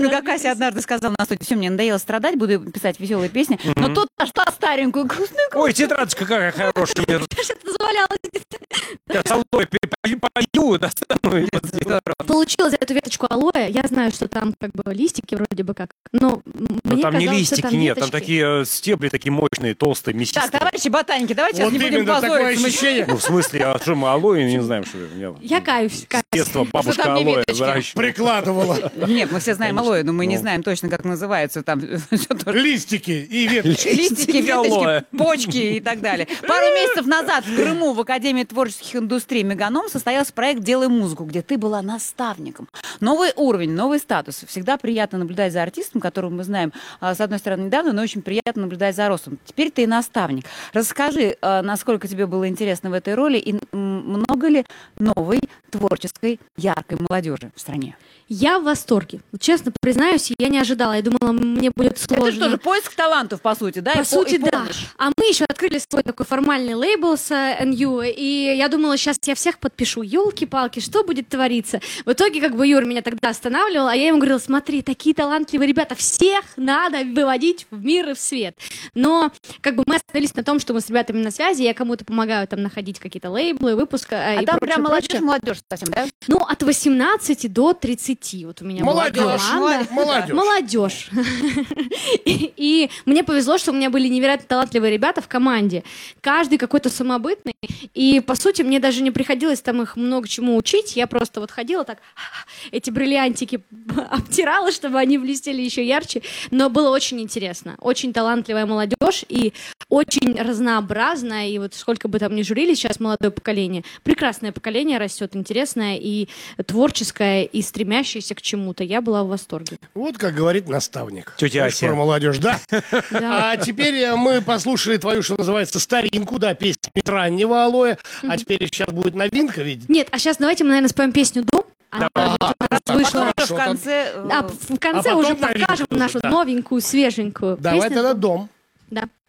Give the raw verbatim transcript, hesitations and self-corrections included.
помню, как Ася однажды сказала на студии: все, мне надоело страдать, буду писать веселые песни. Но тут нашла старенькую грустную грустную. Ой, тетрадочка какая хорошая. Я же это завалялась. Я с алоэ пою, достану. Получила за эту веточку алоэ. Я знаю, что там как бы листики вроде бы как. Но Ну мне там не казалось, что листики, там нет, там веточки. такие э, стебли такие мощные, толстые, Так, мясистые. товарищи ботаники, давайте Вот сейчас не будем именно такое позориться. Мы- ощущение. Ну, в смысле, а что мы алоэ не знаем, что ли? Я Я каюсь. каюсь. с детства бабушка там не алоэ веточки? выращивала. Прикладывала Нет, мы все знаем алоэ, но мы не Ну. знаем точно, как называется там всё тоже. листики и веточки. Листики, Листики алоэ. веточки, почки и так далее. Пару месяцев назад в Крыму в Академии творческих индустрий «Меганом» состоялся проект «Делай музыку», где ты была наставником. Новый уровень, новый статус. Всегда приятно наблюдать за артистом, которого мы знаем, а, с одной стороны, недавно, но очень приятно наблюдать за ростом. Теперь ты наставник. Расскажи, а, насколько тебе было интересно в этой роли и м, много ли новой, творческой, яркой молодежи в стране? Я в восторге. Честно признаюсь, я не ожидала. Я думала, мне будет сложно. Это же тоже поиск талантов, по сути, да? По и по- сути, и да. помощь. А мы еще открыли свой такой формальный лейбл с э, эн ю, и я думала, сейчас я всех подпишу. Ёлки-палки, что будет твориться? В итоге, как бы, Юр меня тогда останавливал, а я ему говорила: смотри, такие талантливые ребята, всех надо выводить в мир и в свет. Но, как бы, мы остановились на том, что мы с ребятами на связи, я кому-то помогаю там находить какие-то лейблы, выпуска э, А и там прочее, прям молодежь, прочее. молодежь совсем, да? Ну, от восемнадцати до тридцати. Вот у меня была Молодежь. команда. Молодежь. Молодежь. И, и мне повезло, что у меня были невероятно талантливые ребята в команде. Каждый какой-то самобытный. И, по сути, мне даже не приходилось там их много чему учить. Я просто вот ходила так, эти бриллиантики обтирала, чтобы они блестели еще ярче. Но было очень интересно. Очень талантливая молодежь и очень разнообразная. И вот сколько бы там ни журили сейчас молодое поколение, прекрасное поколение растет, интересное и творческое, и стремящееся к чему-то. Я была в восторге. Вот как говорит наставник. Тетя Знаешь, Ася. про молодежь, да? Да. А теперь э, мы послушали твою, что называется, старинку, да, песню раннего алоэ. А теперь сейчас будет новинка, ведь. Нет, а сейчас давайте мы, наверное, споем песню «Дом». Она тоже раз вышла. Потом в конце... э, А в конце А потом уже новинку покажем уже, нашу да. новенькую, свеженькую Давай песню. тогда дом. Да.